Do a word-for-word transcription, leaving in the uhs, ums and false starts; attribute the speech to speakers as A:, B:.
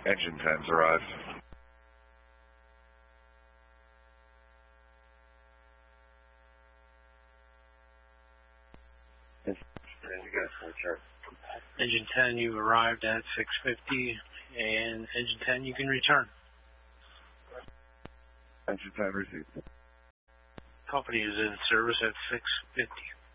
A: Engine ten's arrived.
B: Engine ten, you've arrived at six fifty, and Engine ten, you can return.
A: Engine ten received.
B: Company is in service at six fifty.